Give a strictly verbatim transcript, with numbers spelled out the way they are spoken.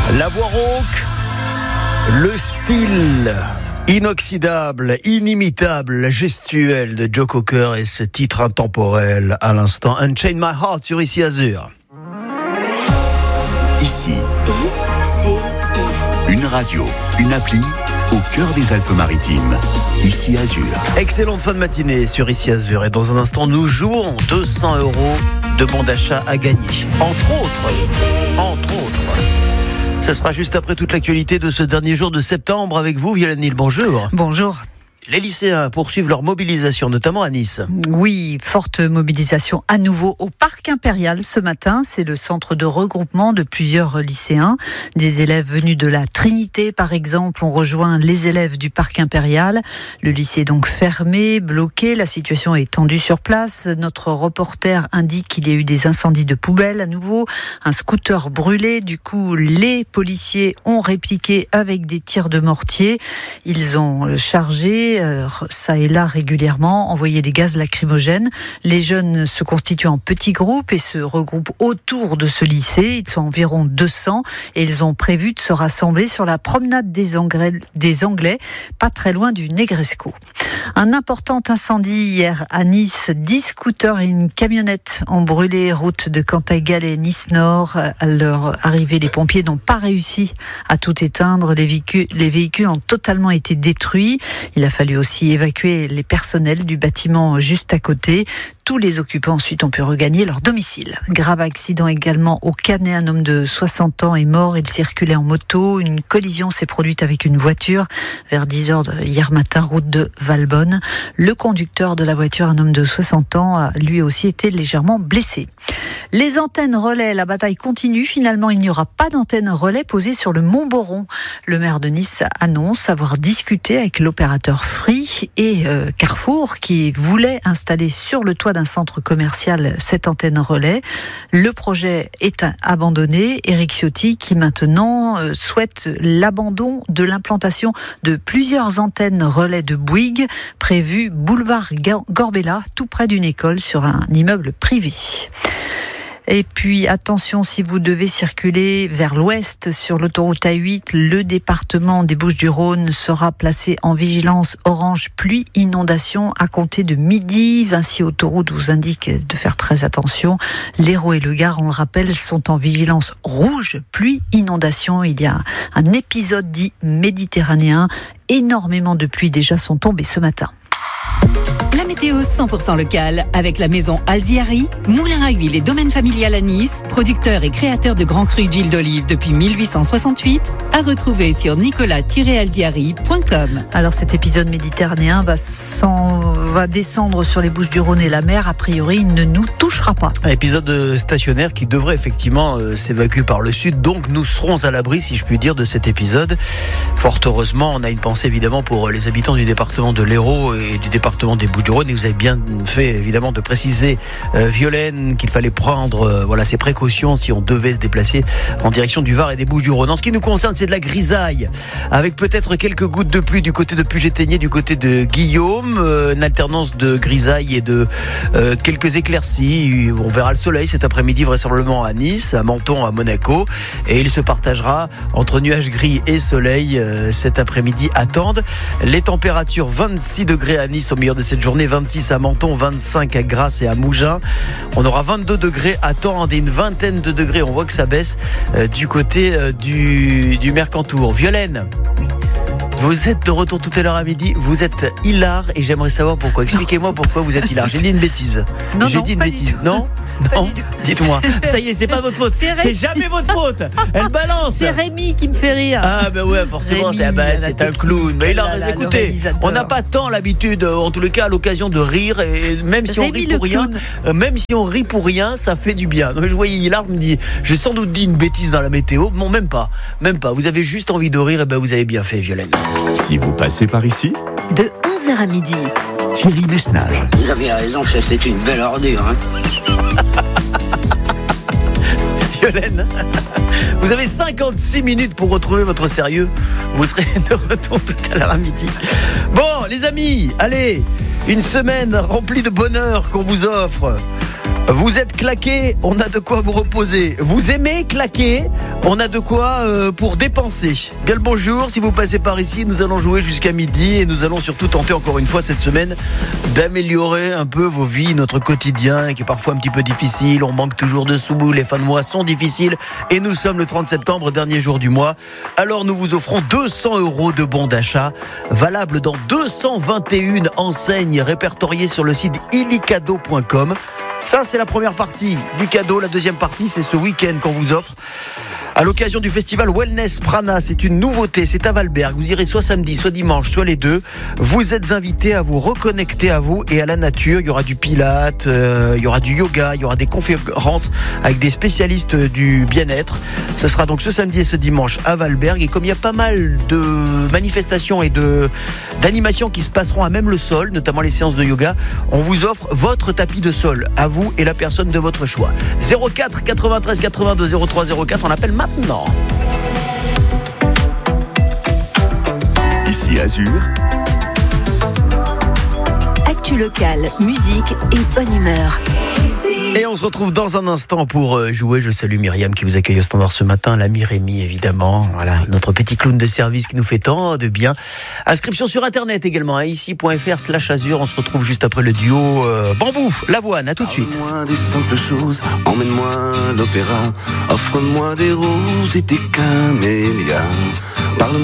La voix rauque, le style inoxydable, inimitable, gestuel de Joe Cocker et ce titre intemporel à l'instant, Unchain My Heart sur Ici Azur. Ici, I C I. une radio, une appli au cœur des Alpes-Maritimes. Ici Azur. Excellente fin de matinée sur Ici Azur et dans un instant nous jouons deux cents euros de bons d'achat à gagner. Entre autres, entre autres. Ça sera juste après toute l'actualité de ce dernier jour de septembre avec vous, Violaine Hill. Bonjour. Bonjour. Les lycéens poursuivent leur mobilisation, notamment à Nice. Oui, forte mobilisation à nouveau au Parc Impérial ce matin. C'est le centre de regroupement de plusieurs lycéens. Des élèves venus de la Trinité, par exemple, ont rejoint les élèves du Parc Impérial. Le lycée est donc fermé, bloqué. La situation est tendue sur place. Notre reporter indique qu'il y a eu des incendies de poubelles à nouveau, un scooter brûlé. Du coup, les policiers ont répliqué avec des tirs de mortier. Ils ont chargé ça et là régulièrement, envoyer des gaz lacrymogènes. Les jeunes se constituent en petits groupes et se regroupent autour de ce lycée. Ils sont environ deux cents et ils ont prévu de se rassembler sur la promenade des Anglais, des Anglais pas très loin du Negresco. Un important incendie hier à Nice. dix scooters et une camionnette ont brûlé route de Cantagalles, Nice-Nord. À leur arrivée, les pompiers n'ont pas réussi à tout éteindre. Les véhicules, les véhicules ont totalement été détruits. Il a fallu aussi évacuer les personnels du bâtiment juste à côté. Tous les occupants ensuite ont pu regagner leur domicile. Grave accident également au Canet. Un homme de soixante ans est mort. Il circulait en moto. Une collision s'est produite avec une voiture vers dix heures hier matin, route de Valbonne. Le conducteur de la voiture, un homme de soixante ans, a lui aussi été légèrement blessé. Les antennes relais, la bataille continue. Finalement, il n'y aura pas d'antenne relais posée sur le Mont-Boron. Le maire de Nice annonce avoir discuté avec l'opérateur Free et euh, Carrefour qui voulait installer sur le toit d'un centre commercial cette antenne relais. Le projet est abandonné. Éric Ciotti qui maintenant euh, souhaite l'abandon de l'implantation de plusieurs antennes relais de Bouygues prévues boulevard Gorbella, tout près d'une école sur un immeuble privé. Et puis attention, si vous devez circuler vers l'ouest sur l'autoroute A huit, le département des Bouches-du-Rhône sera placé en vigilance orange pluie inondation à compter de midi. Vinci Autoroute vous indique de faire très attention. L'Hérault et le Gard, on le rappelle, sont en vigilance rouge pluie inondation. Il y a un épisode dit méditerranéen. Énormément de pluies déjà sont tombées ce matin. La météo cent pour cent locale avec la maison Alziari, moulin à huile et domaine familial à Nice, producteur et créateur de grands crus d'huile d'olive depuis mille huit cent soixante-huit, à retrouver sur nicolas tiret alziari point com. Alors cet épisode méditerranéen va, sans, va descendre sur les Bouches-du-Rhône et la mer, a priori il ne nous touchera pas. Un épisode stationnaire qui devrait effectivement euh, s'évacuer par le sud, donc nous serons à l'abri, si je puis dire, de cet épisode. Fort heureusement, on a une pensée évidemment pour les habitants du département de l'Hérault et du département des Bouches-du-Rhône, et vous avez bien fait évidemment de préciser, euh, Violaine, qu'il fallait prendre euh, voilà, ces précautions si on devait se déplacer en direction du Var et des Bouches-du-Rhône. En ce qui nous concerne, c'est de la grisaille, avec peut-être quelques gouttes de pluie du côté de Puget-Théniers, du côté de Guillaume, euh, une alternance de grisaille et de euh, quelques éclaircies. On verra le soleil cet après-midi vraisemblablement à Nice, à Menton, à Monaco, et il se partagera entre nuages gris et soleil euh, cet après-midi à Tende. Les températures vingt-six degrés à Nice au milieu de cette journée, vingt-six à Menton, vingt-cinq à Grasse et à Mougins. On aura vingt-deux degrés à Tende et une vingtaine de degrés. On voit que ça baisse euh, du côté euh, du, du Mercantour. Violaine, vous êtes de retour tout à l'heure à midi. Vous êtes hilar et j'aimerais savoir pourquoi. Expliquez-moi pourquoi vous êtes hilar. J'ai dit une bêtise. Non, J'ai non, dit une pas bêtise. du tout. Non, Pas non. du tout. Dites-moi. Ça y est, c'est pas votre faute. C'est, C'est jamais votre faute. Elle balance. C'est Rémi qui me fait rire. Ah ben ouais, forcément, Rémi, c'est, ben, la c'est un technique, clown. Mais il a, là, là, le écoutez, réalisateur. on n'a pas tant l'habitude, en tous les cas, à l'occasion de rire, et même si Rémi on rit le pour rien, clown. euh, même si on rit pour rien, ça fait du bien. Donc, je voyais Hilar me dit, j'ai sans doute dit une bêtise dans la météo. Non, même pas, même pas. Vous avez juste envie de rire, et ben vous avez bien fait, Violaine. Si vous passez par ici, De onze heures à midi. Thierry Besnage. Vous avez raison, ça c'est une belle ordure. Hein. Violaine, vous avez cinquante-six minutes pour retrouver votre sérieux. Vous serez de retour tout à l'heure à midi. Bon, les amis, allez, une semaine remplie de bonheur qu'on vous offre. Vous êtes claqués, on a de quoi vous reposer. Vous aimez claquer, On a de quoi euh, pour dépenser. Bien le bonjour, si vous passez par ici, nous allons jouer jusqu'à midi et nous allons surtout tenter encore une fois cette semaine d'améliorer un peu vos vies, notre quotidien qui est parfois un petit peu difficile, on manque toujours de sous, les fins de mois sont difficiles et nous sommes le trente septembre, dernier jour du mois. Alors nous vous offrons deux cents euros de bons d'achat, valables dans deux cent vingt et une enseignes répertoriées sur le site illicado point com. Ça, c'est la première partie du cadeau. La deuxième partie, c'est ce week-end qu'on vous offre à l'occasion du festival Wellness Prana. C'est une nouveauté, c'est à Valberg. Vous irez soit samedi, soit dimanche, soit les deux. Vous êtes invités à vous reconnecter à vous et à la nature. Il y aura du pilates, euh, il y aura du yoga, il y aura des conférences avec des spécialistes du bien-être. Ce sera donc ce samedi et ce dimanche à Valberg. Et comme il y a pas mal de manifestations et de, d'animations qui se passeront à même le sol, notamment les séances de yoga, on vous offre votre tapis de sol à vous et la personne de votre choix. zéro quatre quatre-vingt-treize quatre-vingt-deux zéro trois zéro quatre, on appelle maintenant. Ici Azur. Actu locale, musique et bonne humeur. Et on se retrouve dans un instant pour jouer. Je salue Myriam qui vous accueille au standard ce matin, l'ami Rémi évidemment, voilà, notre petit clown de service qui nous fait tant de bien. Inscription sur internet également, hein, ici point f r slash azur. On se retrouve juste après le duo euh, Bambou, Lavoine, à tout de suite. Parle-moi des simples choses, emmène-moi à l'opéra, offre-moi des roses et des camélias. Parle-moi